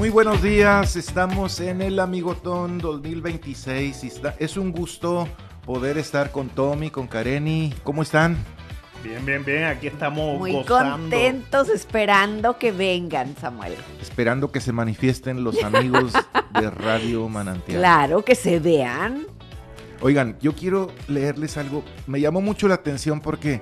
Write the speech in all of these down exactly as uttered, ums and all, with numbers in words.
Muy buenos días, estamos en el Amigotón dos mil veintiséis y está, es un gusto poder estar con Tommy, con Kareni. ¿Cómo están? Bien, bien, bien, aquí estamos muy gozando. contentos, esperando que vengan, Samuel. Esperando que se manifiesten los amigos de Radio Manantial. Claro, que se vean. Oigan, yo quiero leerles algo, me llamó mucho la atención porque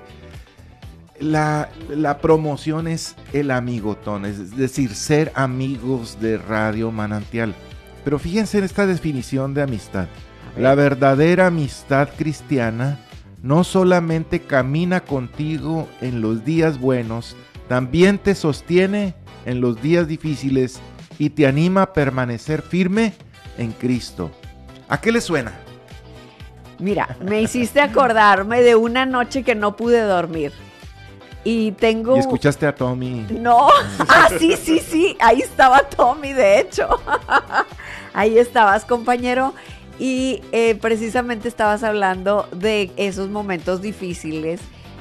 la, la promoción es el Amigotón, es decir, ser amigos de Radio Manantial. Pero fíjense en esta definición de amistad. La verdadera amistad cristiana no solamente camina contigo en los días buenos, también te sostiene en los días difíciles y te anima a permanecer firme en Cristo. ¿A qué le suena? Mira, me hiciste acordarme de una noche que no pude dormir. Y tengo... ¿Y escuchaste a Tommy? No, ah, sí, sí, sí, ahí estaba Tommy, de hecho. Ahí estabas, compañero. Y eh, precisamente estabas hablando de esos momentos difíciles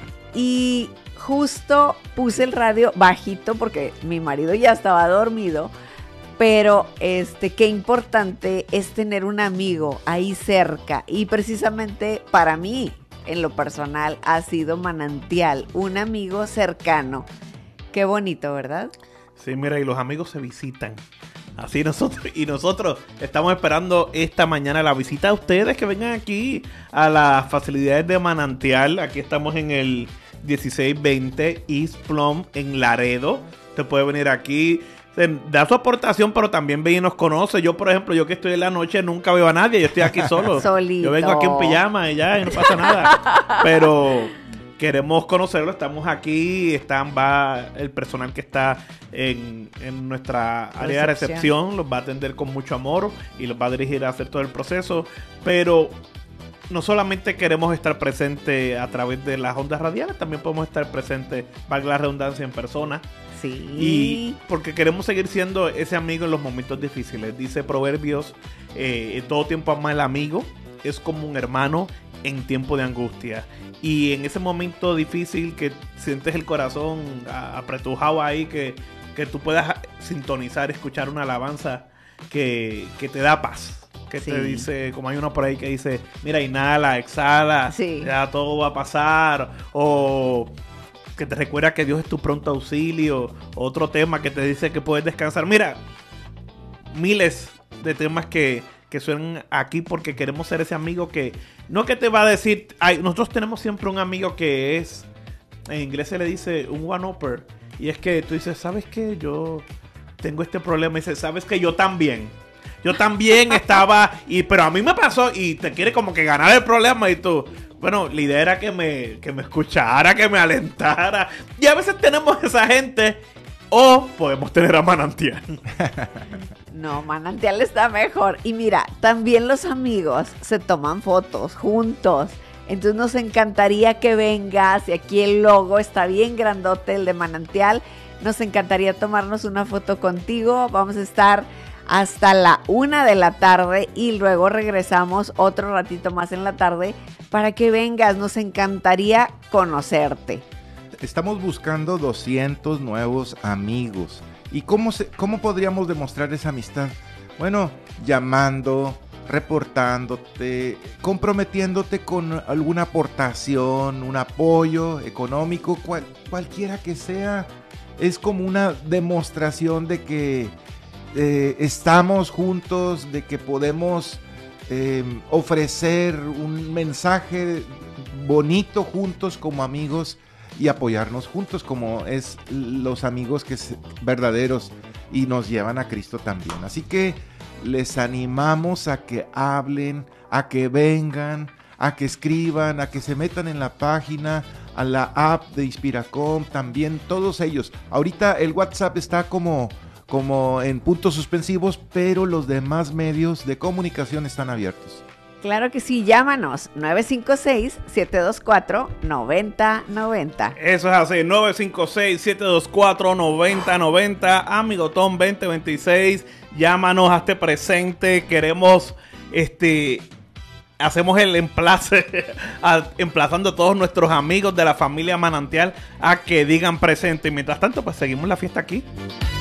y justo puse el radio bajito porque mi marido ya estaba dormido, pero este, qué importante es tener un amigo ahí cerca y precisamente para mí, en lo personal, ha sido Manantial, un amigo cercano. Qué bonito, ¿verdad? Sí, mira, y los amigos se visitan. Así nosotros, y nosotros estamos esperando esta mañana la visita a ustedes que vengan aquí a las facilidades de Manantial. Aquí estamos en el dieciséis veinte East Plum en Laredo. Usted puede venir aquí, da su aportación, pero también ve y nos conoce. Yo, por ejemplo, yo que estoy en la noche nunca veo a nadie, yo estoy aquí solo. Solito. Yo vengo aquí en pijama y ya, y no pasa nada. Pero queremos conocerlo, estamos aquí, están, va el personal que está en, en nuestra área de recepción, los va a atender con mucho amor y los va a dirigir a hacer todo el proceso, pero no solamente queremos estar presentes a través de las ondas radiales, también podemos estar presentes, valga la redundancia, en persona. Sí. Y porque queremos seguir siendo ese amigo en los momentos difíciles. Dice Proverbios, eh, en todo tiempo ama el amigo, es como un hermano en tiempo de angustia. Y en ese momento difícil que sientes el corazón apretujado ahí, que, que tú puedas sintonizar, escuchar una alabanza que, que te da paz. Que sí. Te dice, como hay uno por ahí que dice, mira, inhala, exhala, sí. Ya todo va a pasar. O que te recuerda que Dios es tu pronto auxilio. Otro tema que te dice que puedes descansar. Mira, miles de temas que... que suenan aquí porque queremos ser ese amigo que, no que te va a decir, ay, nosotros tenemos siempre un amigo que es, en inglés se le dice un one-upper, y es que tú dices, ¿sabes qué? Yo tengo este problema, y dices, ¿sabes qué? Yo también, yo también estaba, y pero a mí me pasó, y te quiere como que ganar el problema, y tú, bueno, la idea era que me, que me escuchara, que me alentara, y a veces tenemos esa gente, o podemos tener a Manantial. No, Manantial está mejor. Y mira, también los amigos se toman fotos juntos. Entonces nos encantaría que vengas. Y aquí el logo está bien grandote, el de Manantial. Nos encantaría tomarnos una foto contigo. Vamos a estar hasta la una de la tarde y luego regresamos otro ratito más en la tarde para que vengas. Nos encantaría conocerte. Estamos buscando doscientos nuevos amigos. ¿Y cómo, se, cómo podríamos demostrar esa amistad? Bueno, llamando, reportándote, comprometiéndote con alguna aportación, un apoyo económico, cual, cualquiera que sea. Es como una demostración de que eh, estamos juntos, de que podemos eh, ofrecer un mensaje bonito juntos como amigos y apoyarnos juntos como es los amigos que es verdaderos y nos llevan a Cristo también. Así que les animamos a que hablen, a que vengan, a que escriban, a que se metan en la página, a la app de Inspiracom, también todos ellos. Ahorita el WhatsApp está como, como en puntos suspensivos, pero los demás medios de comunicación están abiertos. Claro que sí, llámanos nueve cinco seis, siete dos cuatro, nueve cero nueve cero. Eso es así, nueve cinco seis, siete dos cuatro, nueve cero nueve cero. Amigotón veinte veintiséis, llámanos, hazte presente, queremos, este, hacemos el emplace, a, emplazando a todos nuestros amigos de la familia Manantial a que digan presente. Y mientras tanto, pues seguimos la fiesta aquí.